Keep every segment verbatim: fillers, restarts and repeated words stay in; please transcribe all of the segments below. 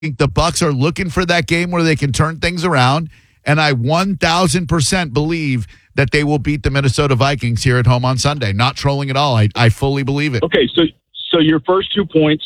think the Bucs are looking for that game where they can turn things around, and I one thousand percent believe that they will beat the Minnesota Vikings here at home on Sunday. Not trolling at all. I, I fully believe it. Okay, so so your first two points,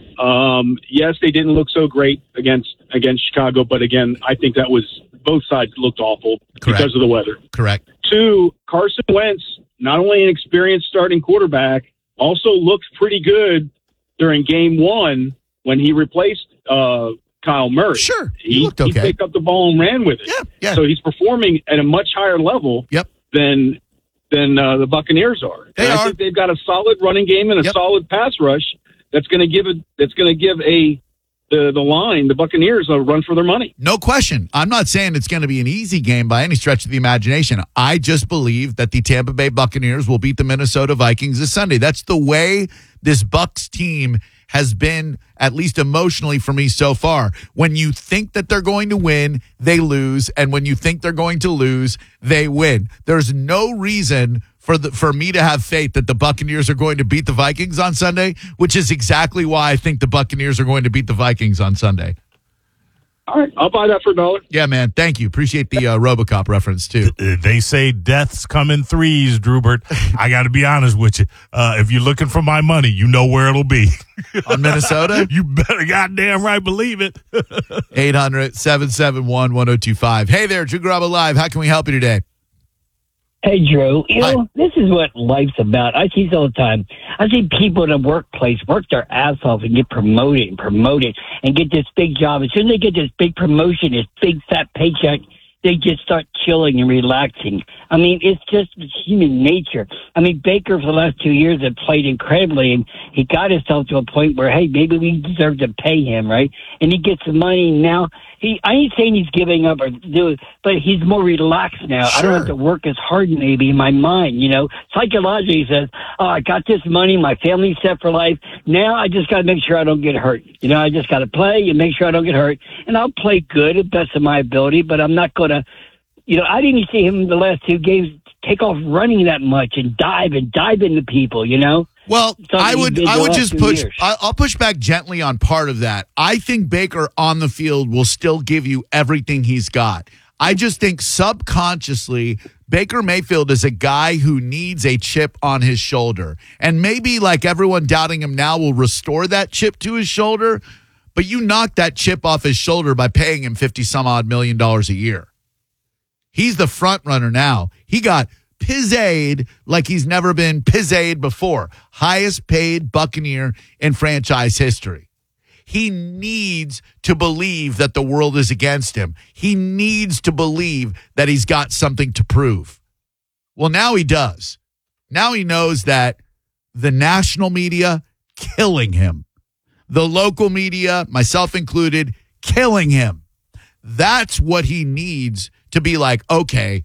um, yes, they didn't look so great against against Chicago, but again, I think that was both sides looked awful Correct. because of the weather. Correct. Two, Carson Wentz, not only an experienced starting quarterback, also looked pretty good during game one when he replaced uh, Kyle Murray. Sure. He, he looked okay. He picked up the ball and ran with it. Yeah, yeah. So he's performing at a much higher level Yep. than than uh, the Buccaneers are. They and are. I think they've got a solid running game and a Yep. solid pass rush that's going to give a that's going to give a the the line the Buccaneers a run for their money. No question. I'm not saying it's going to be an easy game by any stretch of the imagination. I just believe that the Tampa Bay Buccaneers will beat the Minnesota Vikings this Sunday. That's the way this Bucs team has been, at least emotionally for me so far. When you think that they're going to win, they lose. And when you think they're going to lose, they win. There's no reason for the for me to have faith that the Buccaneers are going to beat the Vikings on Sunday, which is exactly why I think the Buccaneers are going to beat the Vikings on Sunday. All right, I'll buy that for a dollar. Yeah, man. Thank you. Appreciate the uh, RoboCop reference, too. They say deaths come in threes, Drubert. I got to be honest with you. Uh, if you're looking for my money, you know where it'll be. On Minnesota? You better goddamn right believe it. eight hundred, seven seven one, one oh two five. Hey there, Drew Garabo Live. How can we help you today? Hey, Drew, you Hi. know, this is what life's about. I see this all the time. I see people in the workplace work their ass off and get promoted and promoted and get this big job. As soon as they get this big promotion, this big fat paycheck, they just start chilling and relaxing. I mean, it's just human nature. I mean, Baker for the last two years had played incredibly, and he got himself to a point where, hey, maybe we deserve to pay him, right? And he gets the money now. He, I ain't saying he's giving up or do it, but he's more relaxed now. Sure. I don't have to work as hard maybe in my mind, you know. Psychologically, he says, oh, I got this money, my family's set for life. Now I just got to make sure I don't get hurt. You know, I just got to play and make sure I don't get hurt. And I'll play good at best of my ability, but I'm not going to, you know, I didn't see him in the last two games take off running that much and dive and dive into people, you know. Well, Something I he would did I the would last just two push years. I- I'll push back gently on part of that. I think Baker on the field will still give you everything he's got. I just think subconsciously Baker Mayfield is a guy who needs a chip on his shoulder. And maybe like everyone doubting him now will restore that chip to his shoulder, but you knock that chip off his shoulder by paying him fifty some odd million dollars a year. He's the front runner now. He got pizzade like he's never been pizzade before. Highest paid Buccaneer in franchise history. He needs to believe that the world is against him. He needs to believe that he's got something to prove. Well, now he does. Now he knows that the national media killing him. The local media, myself included, killing him. That's what he needs to be like, okay,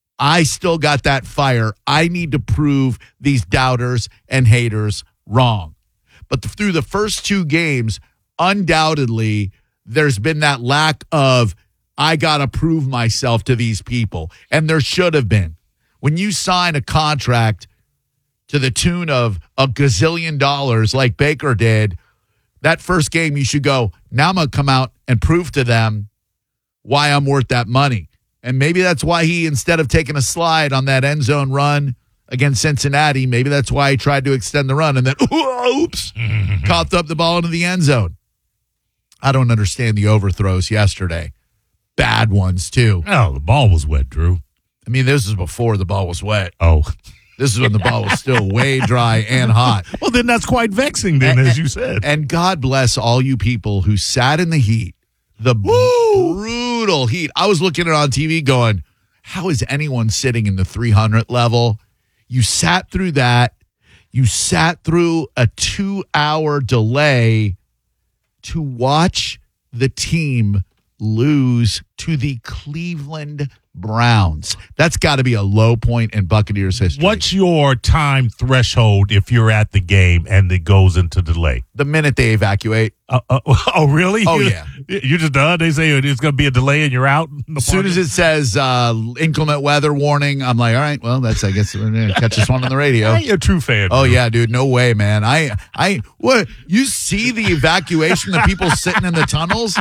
I still got that fire. I need to prove these doubters and haters wrong. But through the first two games, undoubtedly, there's been that lack of, I got to prove myself to these people. And there should have been. When you sign a contract to the tune of a gazillion dollars like Baker did, that first game you should go, now I'm going to come out and prove to them why I'm worth that money. And maybe that's why he, instead of taking a slide on that end zone run against Cincinnati, maybe that's why he tried to extend the run and then, oops, coughed up the ball into the end zone. I don't understand the overthrows yesterday. Bad ones, too. Oh, the ball was wet, Drew. I mean, this is before the ball was wet. Oh. This is when the ball was still way dry and hot. Well, then that's quite vexing then, and, as you said. And God bless all you people who sat in the heat, the Woo! brutal heat. I was looking at it on T V going, how is anyone sitting in the three hundred level? You sat through that. You sat through a two-hour delay to watch the team lose to the Cleveland Browns. That's got to be a low point in Buccaneers history. What's your time threshold if you're at the game and it goes into delay? The minute they evacuate. Uh, uh, oh, really? Oh, you, yeah. You're just done? They say it's going to be a delay and you're out? As soon as it says uh, inclement weather warning, I'm like, all right, well, that's, I guess, we're going to catch this one on the radio. I ain't a true fan. Oh, dude. yeah, dude. No way, man. I, I, what? You see the evacuation, the people sitting in the tunnels?